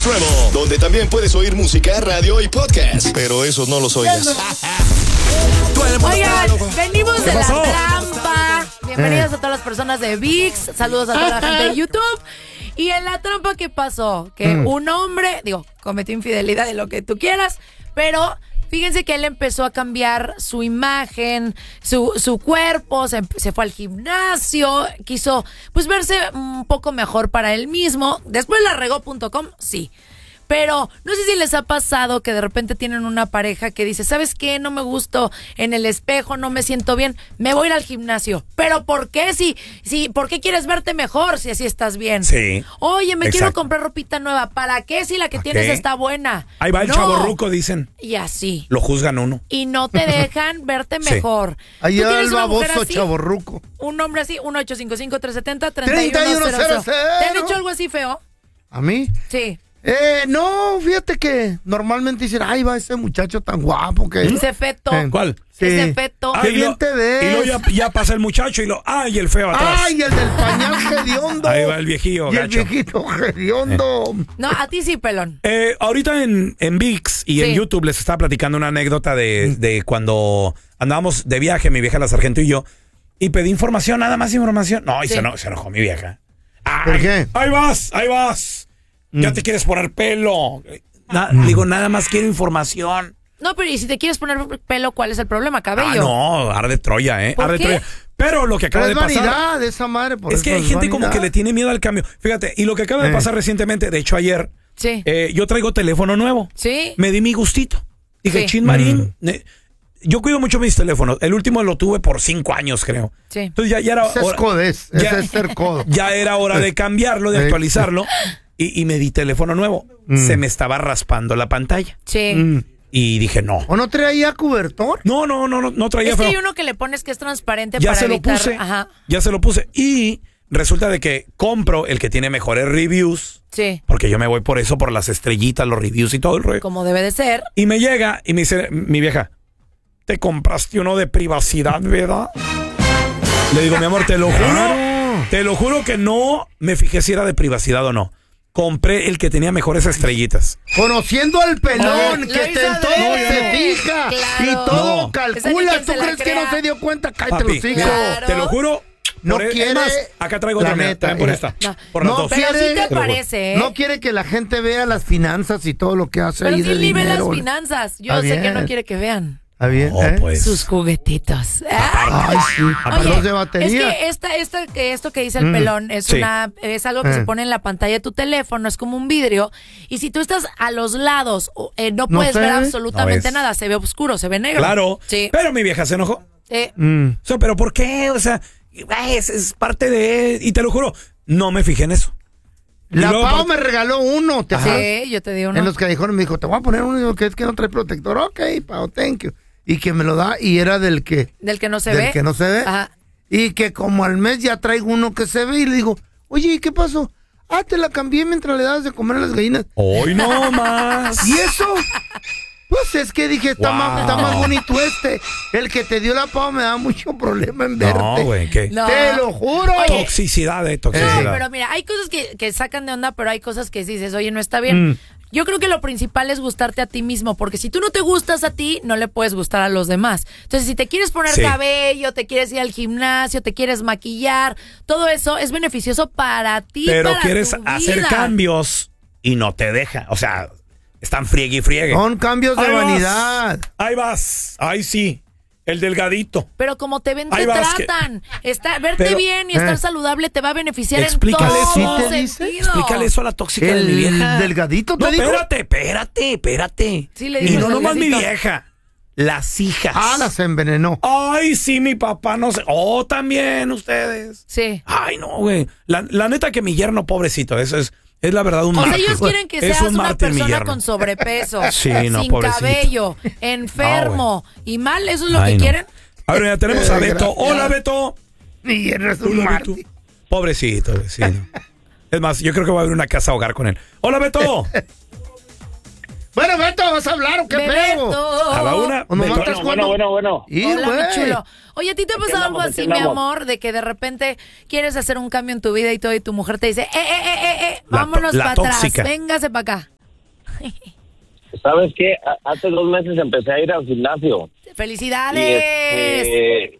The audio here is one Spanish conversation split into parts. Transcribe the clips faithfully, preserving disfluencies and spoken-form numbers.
Travel, donde también puedes oír música, radio y podcast. Pero esos no los oyes. Oigan, venimos de la trampa. Bienvenidos a todas las personas de V I X. Saludos a toda la gente de YouTube. Y en la trampa, ¿qué pasó? Que mm. un hombre, digo, cometió infidelidad de lo que tú quieras, pero fíjense que él empezó a cambiar su imagen, su, su cuerpo, se, se fue al gimnasio, quiso pues verse un poco mejor para él mismo. Después la regó punto com, sí. Pero no sé si les ha pasado que de repente tienen una pareja que dice, ¿sabes qué? No me gusto en el espejo, no me siento bien, me voy a ir al gimnasio. ¿Pero por qué? Si, si, ¿por qué quieres verte mejor si así estás bien? Sí. Oye, me Exacto. quiero comprar ropita nueva. ¿Para qué si la que tienes qué? está buena? Ahí va el no. chavorruco, dicen. Y así. Lo juzgan uno. Y no te dejan verte Sí. mejor. Ahí ¿Tú va tienes el una mujer baboso así? chavorruco. Un hombre así, uno ocho cinco cinco, tres siete cero, tres uno treinta y uno cero cero cero. ¿Te han hecho algo así feo? ¿A mí? Sí. Eh, no, fíjate que normalmente dicen, ay, va ese muchacho tan guapo que... Ese feto. Eh, ¿Cuál? Sí. Ese feto. Qué y bien lo- te ves. Y luego ya, ya pasa el muchacho y lo. ¡Ay, el feo atrás! Ay, el del pañal hediondo. Ahí va el viejillo, Y el gacho. viejito hediondo. No, a ti sí, pelón. Eh, ahorita en, en V I X y Sí. en YouTube les estaba platicando una anécdota de, de cuando andábamos de viaje, mi vieja la sargento y yo, y pedí información, nada más información. No, y Sí. se, eno- se enojó mi vieja. Ay, ¿Por qué? Ahí vas, ahí vas. Mm. Ya te quieres poner pelo. Na- Digo, nada más quiero información. No, pero y si te quieres poner pelo, ¿cuál es el problema? Cabello. Ah, no, arde Troya, ¿eh? ¿Por Arde qué? Troya. Pero lo que acaba Pero es de pasar. vanidad esa madre. Por Es eso que hay gente como vanidad. que le tiene miedo al cambio. Fíjate, y lo que acaba de Eh. pasar recientemente, de hecho ayer, Sí. eh, yo traigo teléfono nuevo. Sí. Me di mi gustito. Dije, Sí. Chin Marín, eh, yo cuido mucho mis teléfonos. El último lo tuve por cinco años, creo. Sí. Entonces ya, ya era Ese es hora, codés, ya- ese es ser codo. ya era hora de cambiarlo, de Sí. actualizarlo. Y, y me di teléfono nuevo. Mm. Se me estaba raspando la pantalla. Sí. Mm. Y dije, no. ¿O no traía cobertor? No, no, no, no, no traía Es que feo. hay uno que le pones que es transparente Ya para se lo evitar. puse. Ajá. Ya se lo puse. Y resulta de que compro el que tiene mejores reviews. Sí. Porque yo me voy por eso, por las estrellitas, los reviews y todo el rollo. Como debe de ser. Y me llega y me dice mi vieja, ¿te compraste uno de privacidad, verdad? Le digo, mi amor, te lo juro, Claro. te lo juro que no me fijé si era de privacidad o no. Compré el que tenía mejores estrellitas. Conociendo al pelón, Lo que hizo te en de- todo No, se no. fija Claro. y todo No. calcula. Ese ni ¿Tú quien se la crees que no crea. se dio cuenta? Cállate Papi, los hijos. Claro. te lo juro. No por- es quiere- más, acá traigo la otra, mira, neta, también por mira. esta. No. Por las No, dos. Pero sí quiere- te Pero parece, ¿eh? No quiere que la gente vea las finanzas y todo lo que hace Pero ahí sí de ni ve las dinero. finanzas. Yo Está sé que bien. no quiere que vean Está bien, Oh, ¿eh? pues. sus juguetitos. Ah. Ay, sí. Oye, Los de batería. es que esta, esta, que esto que dice el Mm. pelón es Sí. una es algo que Eh. se pone en la pantalla de tu teléfono, es como un vidrio, y si tú estás a los lados, o, eh, no No puedes se ver ve. absolutamente No ves. nada, se ve oscuro, se ve negro. Claro. Sí. Pero mi vieja se enojó. Eh, Mm. O sea, ¿pero por qué? O sea, ay, es, es parte de... Y te lo juro, no me fijé en eso. Y La luego Pau por- me regaló uno, ¿te acuerdas? sí, yo te digo uno. En los callejones me dijo, te voy a poner uno que es que no trae protector. Ok, Pau, thank you. Y que me lo da y era del que, Del que no se del ve. que no se ve. Ajá. Y que como al mes ya traigo uno que se ve y le digo, oye, ¿y qué pasó? Ah, te la cambié mientras le dabas de comer a las gallinas. Hoy no más. ¿Y eso? Pues es que dije, está, Wow. más, está más bonito este. El que te dio la Pau me da mucho problema en verte. No, güey, ¿qué? No. Te lo juro. Oye. Toxicidad, eh, No, toxicidad. pero mira, hay cosas que, que sacan de onda, pero hay cosas que dices, oye, no está bien. Mm. Yo creo que lo principal es gustarte a ti mismo, porque si tú no te gustas a ti, no le puedes gustar a los demás. Entonces, si te quieres poner Sí. cabello, te quieres ir al gimnasio, te quieres maquillar, todo eso es beneficioso para ti. Pero para quieres tu hacer vida. cambios y no te deja. O sea, están friegue y friegue. Son cambios de Ahí vas. vanidad. Ahí vas. Ahí sí. El delgadito. Pero como te ven, te Ahí vas, que- tratan. Está, verte Pero- bien y estar Eh. saludable te va a beneficiar Explícale en todo eso. ¿Sí te dice? sentido. Explícale eso a la tóxica de mi El vieja. delgadito te No, dijo. espérate, espérate, espérate. Sí, le y dijo no el nomás mi delgadito. vieja. Las hijas. Ah, las envenenó. Ay, sí, mi papá, no sé. Oh, también ustedes. Sí. Ay, no, güey. La, la neta que mi yerno, pobrecito, eso es, es la verdad un O sea, mártir. ellos quieren que Es seas un una mártir, mi persona yerno. con sobrepeso, Sí, no, sin pobrecito. cabello, enfermo y mal, ¿eso es lo Ay, que no. quieren? A ver, ya tenemos a Eh, Beto. gracias. Hola, Beto. Mi yerno es un Hola, Beto. mártir. Pobrecito, vecino. Es más, yo creo que va a haber una casa hogar con él. Hola, Beto. Bueno, Beto, ¿vas a hablar o qué pedo? A la una. ¿O nomás Beto. estás Bueno, jugando? bueno, bueno. Y, Hola, güey. mi chulo. Oye, ¿a ti te ha Aquí pasado algo andamos, así, aquí mi andamos. amor? De que de repente quieres hacer un cambio en tu vida y todo, y tu mujer te dice, eh, eh, eh, eh, eh, La vámonos to- la para atrás, tóxica. véngase para acá. ¿Sabes qué? A- Hace dos meses empecé a ir al gimnasio. Y, ¡Felicidades! este,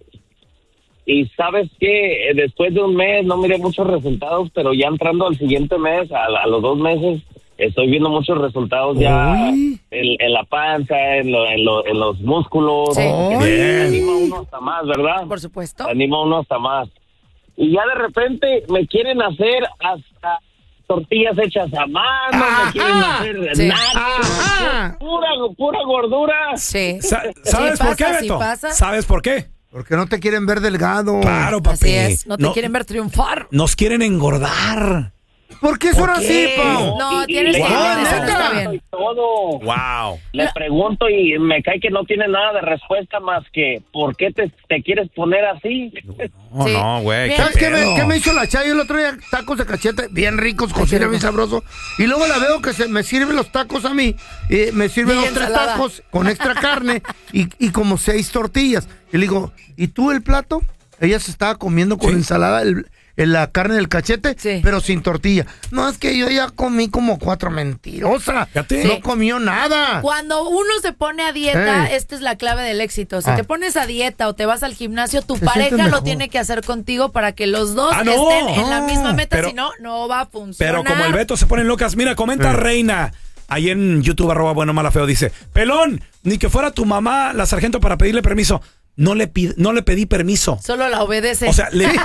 y ¿sabes qué? Eh, Después de un mes no miré muchos resultados, pero ya entrando al siguiente mes, a, a los dos meses, estoy viendo muchos resultados ya Uy. en, en la panza, en, lo- en, lo- en los músculos. Sí. Que Uy. se anima uno hasta más, ¿verdad? Por supuesto. Se anima uno hasta más. Y ya de repente me quieren hacer hasta tortillas hechas a mano, Ajá. me quieren hacer Sí. nachos, Ajá. pura, pura gordura. Sí. Sa- Sí ¿Sabes por pasa, qué, sí Beto? pasa. ¿Sabes por qué? Porque no te quieren ver delgado. Claro, papi. Así es, no te quieren ver triunfar. Nos quieren engordar. ¿Por qué son ¿Por así, qué? Pau? No, Y- tienes y que le Wow, ver, eso no pregunto está neta. bien. y todo. Wow. Le pregunto y me cae que no tiene nada de respuesta más que ¿por qué te, te quieres poner así? No, Sí. no, güey. Bien. ¿Sabes qué me, pedo? qué me hizo la Chayo el otro día? Tacos de cachete, bien ricos, cocina bien sabroso. Y luego la veo que se me sirven los tacos a mí. Y me sirven Y los tres ensalada. tacos con extra carne y, y como seis tortillas. Y le digo, ¿y tú el plato? Ella se estaba comiendo con Sí. ensalada el, el- la carne del cachete, Sí. pero sin tortilla. No, es que yo ya comí como cuatro, mentirosa. Fíjate. No Sí. comió nada. Cuando uno se pone a dieta, Ey. esta es la clave del éxito. Si Ah. te pones a dieta o te vas al gimnasio, tu Te pareja sientes lo mejor. tiene que hacer contigo para que los dos Ah, no. estén en la No. misma meta, Pero- si no, no va a funcionar. Pero como el Beto se ponen locas, mira, comenta Eh. Reina. Ahí en YouTube, arroba bueno, mala, feo, dice, pelón, ni que fuera tu mamá, la sargento, para pedirle permiso. No le, pi- no le pedí permiso. Solo la obedece. O sea, le, le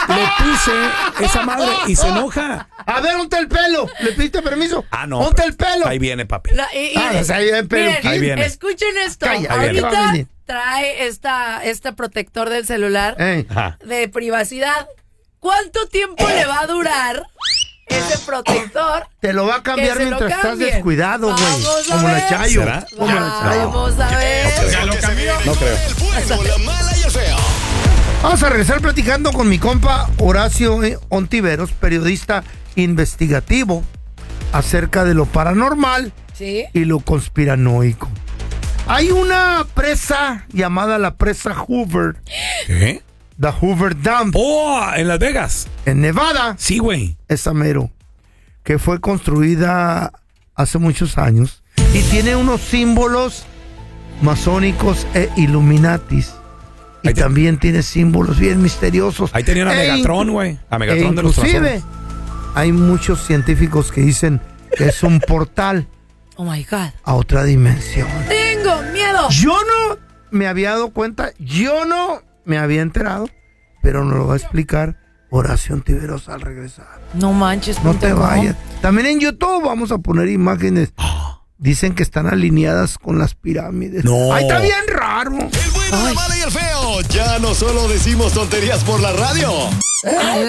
puse esa madre y se enoja. A ver, ¿onte el pelo? ¿Le pediste permiso? Ah, no. ¿Onte pero- el pelo? Ahí viene, papi. La- y- y- Ah, o sea, ahí viene miren, peluquín. Ahí viene. escuchen esto. Calla, ahí viene. Ahorita Viene. trae esta, este protector del celular Ey. Ajá. de privacidad. ¿Cuánto tiempo le va a durar ese protector? Te lo va a cambiar Que se lo mientras estás cambien. descuidado, güey. Vamos a Como la ver. Chayo. ¿Será? Como la Chayo. Vamos a ver. Ya lo cambió. No creo. El bueno, la mala y el feo. Vamos a regresar platicando con mi compa Horacio eh, Ontiveros, periodista investigativo, acerca de lo paranormal Sí. y lo conspiranoico. Hay una presa llamada la presa Hoover, ¿Qué? the Hoover Dam, Oh, en Las Vegas. en Nevada, Sí, güey. esa mero, que fue construida hace muchos años y tiene unos símbolos masónicos e illuminatis. Y Ahí te- también tiene símbolos bien misteriosos. Ahí tenían a E Megatron, inclu- güey. A e Megatron de los inclusive, Transformers. hay muchos científicos que dicen que es un portal Oh my God. a otra dimensión. Tengo miedo. Yo no me había dado cuenta, yo no me había enterado, pero nos lo va a explicar Horacio Ontiveros al regresar. No manches. No punto te com. vayas. También en YouTube vamos a poner imágenes. Dicen que están alineadas con las pirámides. No. Ay, está bien raro. El bueno, la mala y el feo. Ya no solo decimos tonterías por la radio.